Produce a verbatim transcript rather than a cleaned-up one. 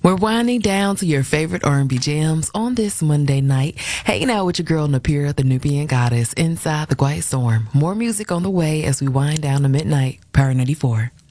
We're winding down to your favorite R and B jams on this Monday night, hanging out with your girl Napira, the Nubian goddess, inside the Quiet Storm. More music on the way as we wind down to midnight. Power ninety-four.